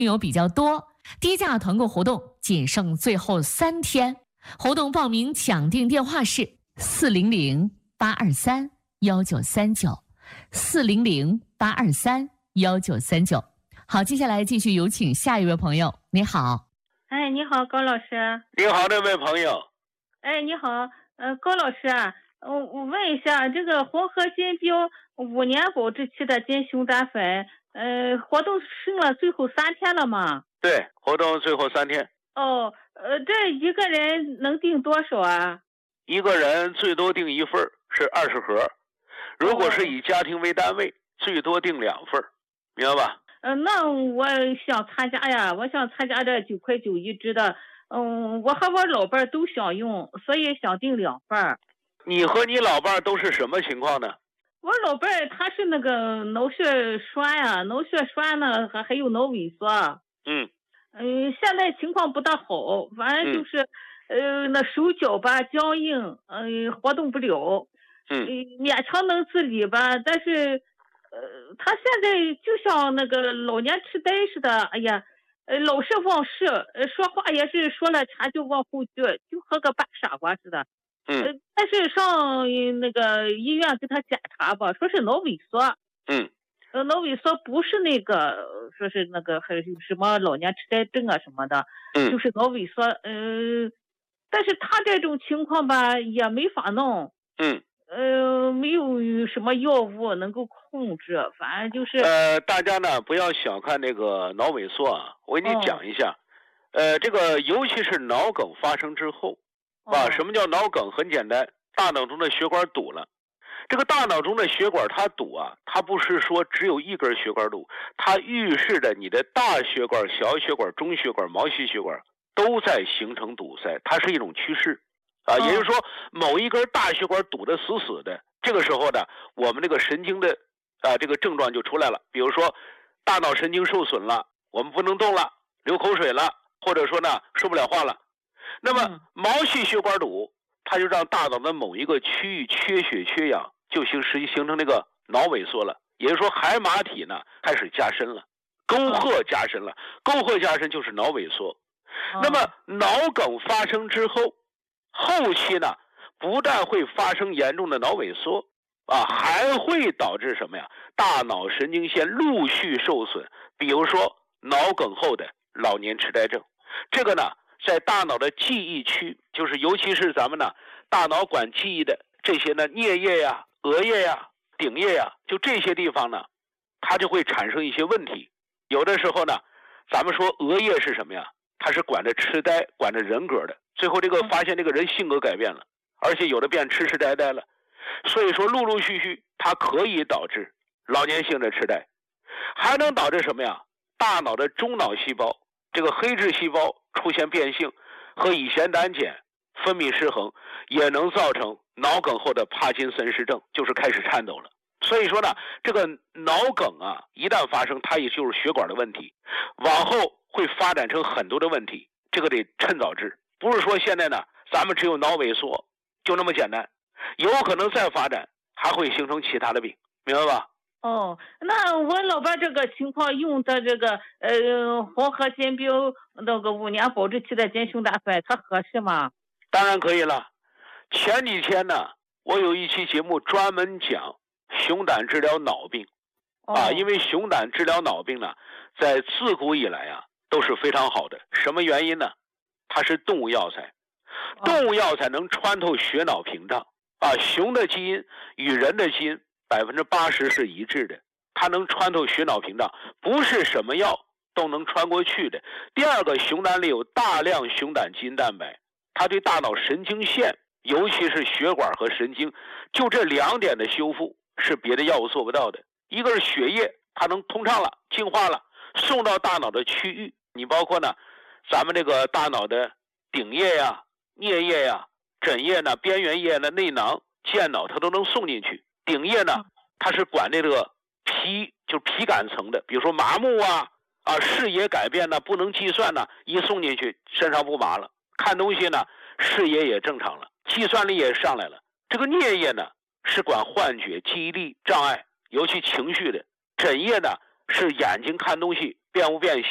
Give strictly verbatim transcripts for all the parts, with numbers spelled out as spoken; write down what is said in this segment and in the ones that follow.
并有比较多。低价团购活动仅剩最后三天，活动报名抢订电话是四零零八二三幺九三九，四零零八二三幺九三九。好，接下来继续有请下一位朋友。你好。 哎，你好，高老师。 你好，这位朋友。 哎，你好，呃，高老师啊，我我问一下，这个红河金标五年保质期的金熊胆粉，呃，活动剩了最后三天了吗？ 对，活动最后三天。 哦，呃，这一个人能订多少啊？ 一个人最多订一份，是二十盒。如果是以家庭为单位，哦、最多订两份，明白吧？ 嗯、呃，那我想参加呀，我想参加这九块九一支的。嗯，我和我老伴都想用，所以想订两份。 你和你老伴都是什么情况呢？ 我老伴他是那个脑血栓呀、啊，脑血栓呢还还有脑萎缩。 嗯嗯、呃，现在情况不大好，反正就是，嗯、呃，那手脚吧僵硬，嗯、呃，活动不了。 嗯、 呃，勉强能自理吧，但是，呃，他现在就像那个老年痴呆似的，哎呀。呃，老是忘事，呃，说话也是说了前就往后句，就和个笨傻瓜似的。 嗯、 呃，但是上那个医院给他检查吧，说是脑萎缩。 嗯。 呃，脑萎缩不是那个，说是那个还有什么老年痴呆症啊什么的。 嗯。 就是脑萎缩，嗯、呃，但是他这种情况吧也没法弄。 嗯。 呃，没有什么药物能够控制，反正就是呃，大家呢不要小看那个脑萎缩啊，我给你讲一下，哦、呃，这个尤其是脑梗发生之后，啊， 哦、 什么叫脑梗？很简单，大脑中的血管堵了。这个大脑中的血管它堵啊，它不是说只有一根血管堵，它预示着你的大血管、小血管、中血管、毛细血管都在形成堵塞，它是一种趋势。啊，也就是说，某一根大血管堵得死死的，这个时候呢，我们这个神经的啊这个症状就出来了。比如说，大脑神经受损了，我们不能动了，流口水了，或者说呢说不了话了。那么毛细血管堵，它就让大脑的某一个区域缺血缺氧，就形实际形成那个脑萎缩了。也就是说，海马体呢开始加深了，沟壑加深了，沟壑加深就是脑萎缩。那么脑梗发生之后，后期呢，不但会发生严重的脑萎缩啊，还会导致什么呀？大脑神经线陆续受损，比如说脑梗后的老年痴呆症。这个呢，在大脑的记忆区，就是尤其是咱们呢大脑管记忆的这些呢颞叶呀、额叶呀、顶叶呀，就这些地方呢，它就会产生一些问题。有的时候呢，咱们说额叶是什么呀？它是管着痴呆、管着人格的。最后这个发现这个人性格改变了，而且有的变痴痴呆呆了，所以说陆陆续续它可以导致老年性的痴呆，还能导致什么呀？大脑的中脑细胞这个黑质细胞出现变性和乙酰胆碱分泌失衡，也能造成脑梗后的帕金森氏症，就是开始颤抖了。所以说呢，这个脑梗啊一旦发生，它也就是血管的问题，往后会发展成很多的问题，这个得趁早治。不是说现在呢，咱们只有脑萎缩就那么简单，有可能再发展还会形成其他的病，明白吧？ 哦，那我老伴这个情况用的这个呃红河金标那个五年保质期的金熊胆粉，它合适吗？ 当然可以了。前几天呢，我有一期节目专门讲熊胆治疗脑病， 哦、 啊，因为熊胆治疗脑病呢，在自古以来啊都是非常好的。什么原因呢？它是动物药材，动物药材能穿透血脑屏障啊。熊的基因与人的基因百分之八十是一致的，它能穿透血脑屏障，不是什么药都能穿过去的。第二个，熊胆里有大量熊胆基因蛋白，它对大脑神经线，尤其是血管和神经，就这两点的修复是别的药物做不到的。一个是血液，它能通畅了、净化了，送到大脑的区域，你包括呢。咱们这个大脑的顶叶呀、颞叶呀、枕叶呢、边缘叶呢、内囊、间脑，它都能送进去。顶叶呢，它是管这个皮，就是皮感层的，比如说麻木啊、啊视野改变呢、不能计算呢，一送进去身上不麻了，看东西呢视野也正常了，计算力也上来了。这个颞叶呢是管幻觉、记忆力障碍，尤其情绪的。枕叶呢是眼睛看东西变不变形。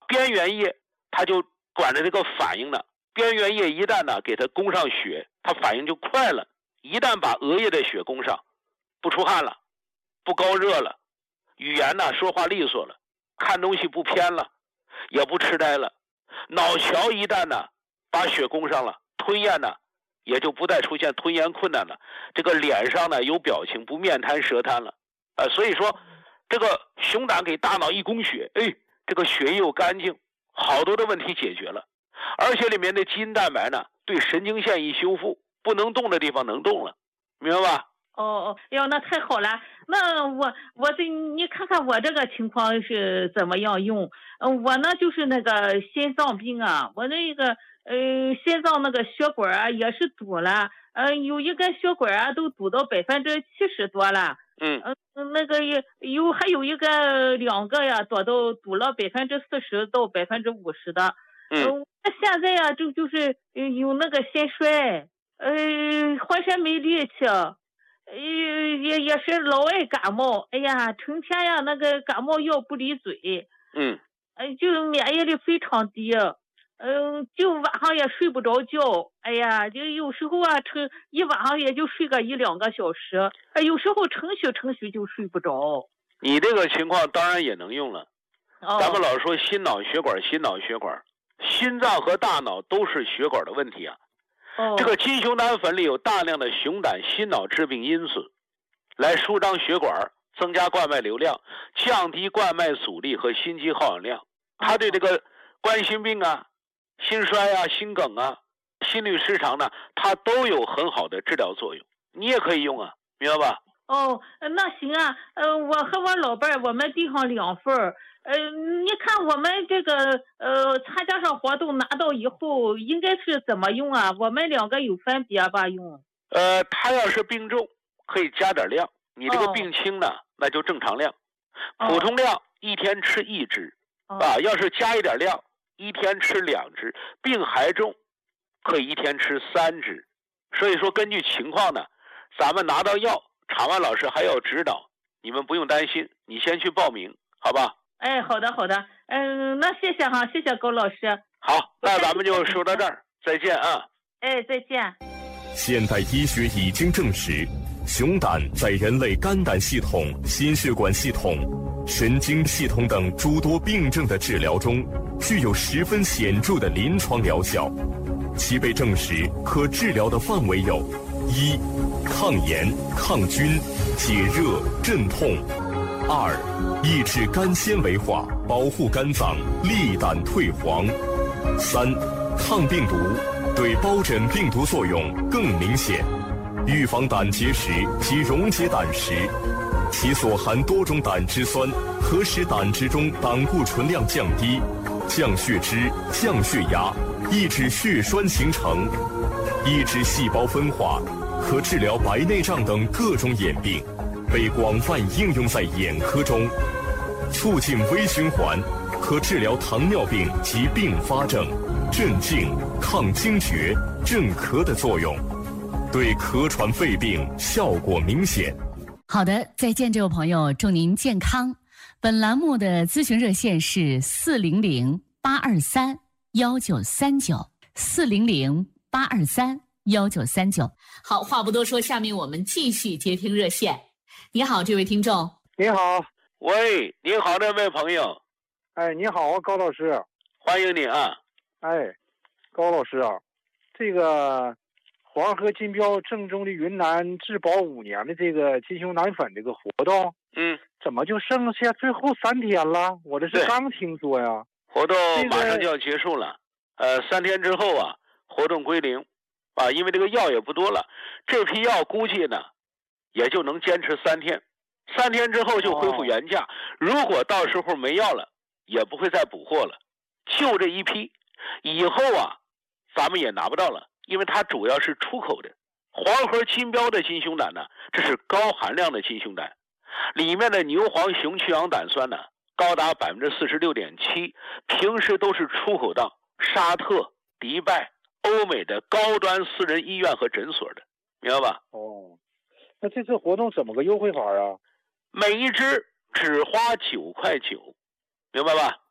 边缘叶它就管着这个反应呢。边缘叶一旦呢给它攻上血，它反应就快了。一旦把额叶的血攻上，不出汗了，不高热了，语言呢说话利索了，看东西不偏了，也不痴呆了。脑桥一旦呢把血攻上了，吞咽呢也就不再出现吞咽困难了。这个脸上呢有表情，不面瘫舌瘫了。呃，所以说这个熊胆给大脑一供血，哎，这个血液又干净，好多的问题解决了。而且里面的基因蛋白呢，对神经线一修复，不能动的地方能动了，明白吧？ 哦哦，哟，那太好了。那我我这你看看我这个情况是怎么样用？嗯，我呢就是那个心脏病啊，我那个呃心脏那个血管啊也是堵了，呃有一个血管啊都堵到百分之七十多了。 嗯， 呃那个也有还有一个两个呀，堵到堵了百分之四十到百分之五十的。 嗯， 呃，现在呀就就是有那个心衰，呃浑身没力气。呃，也也是老爱感冒，哎呀，成天呀那个感冒药不离嘴， 嗯， 呃，就免疫力非常低，嗯、呃，就晚上也睡不着觉，哎呀，就有时候啊，成一晚上也就睡个一两个小时，呃，有时候程序程序就睡不着。 你这个情况当然也能用了。 哦、 咱们老说心脑血管，心脑血管，心脏和大脑都是血管的问题啊。 哦， 这个金熊胆粉里有大量的熊胆心脑致病因子，来舒张血管，增加冠脉流量，降低冠脉阻力和心肌耗氧量。它对这个冠心病啊、心衰啊、心梗啊、心律失常呢，它都有很好的治疗作用。你也可以用啊，明白吧？ 哦，那行啊，呃，我和我老伴儿我们订上两份儿。呃，你看我们这个呃参加上活动拿到以后应该是怎么用啊？我们两个有分别吧用？ 呃，他要是病重可以加点量，你这个哦病轻呢，那就正常量， 哦普通量一天吃一支， 哦啊，要是加一点量，一天吃两支，病还重，可以一天吃三支。所以说根据情况呢，咱们拿到药，场外老师还要指导，你们不用担心，你先去报名，好吧？ 哎，好的好的，嗯，那谢谢哈，谢谢高老师。 好，那咱们就说到这儿，再见啊。 哎，再见。 现代医学已经证实，熊胆在人类肝胆系统、心血管系统、神经系统等诸多病症的治疗中，具有十分显著的临床疗效。其被证实可治疗的范围有：一、抗炎、抗菌、解热、镇痛；二、抑制肝纤维化，保护肝脏，利胆退黄；三、抗病毒，对疱疹病毒作用更明显，预防胆结石及溶解胆石。其所含多种胆汁酸，可使胆汁中胆固醇量降低，降血脂、降血压，抑制血栓形成，抑制细胞分化，可治疗白内障等各种眼病，被广泛应用在眼科中。促进微循环，可治疗糖尿病及并发症，镇静、抗惊厥、镇咳的作用，对咳喘肺病效果明显。 好的，再见，这位朋友，祝您健康。本栏目的咨询热线是四零零八二三幺九三九，四零零八二三幺九三九。好，话不多说，下面我们继续接听热线。你好，这位听众。 你好。 喂，你好，这位朋友。 哎，你好啊，高老师。 欢迎你啊。 哎，高老师啊，这个黄河金标正宗的云南质保五年的这个金熊胆粉这个活动， 嗯， 怎么就剩下最后三天了？我这是刚听说呀。 活动马上就要结束了，呃，三天之后啊，活动归零，啊，因为这个药也不多了，这批药估计呢，也就能坚持三天，三天之后就恢复原价。哦、如果到时候没药了，也不会再补货了，就这一批，以后啊，咱们也拿不到了。因为它主要是出口的，黄河金标的金熊胆呢，这是高含量的金熊胆，里面的牛黄熊去氧胆酸呢高达百分之四十六点七，平时都是出口到沙特、迪拜、欧美的高端私人医院和诊所的，明白吧？ 哦，那这次活动怎么个优惠法啊？ 每一支只花九块九，明白吧？